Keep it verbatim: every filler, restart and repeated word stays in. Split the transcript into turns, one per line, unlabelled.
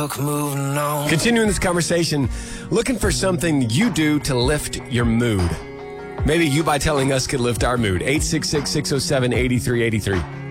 Moving on.
Continuing this conversation, looking for something you do to lift your mood. Maybe you, by telling us, could lift our mood. eight six six, six oh seven, eight three eight three.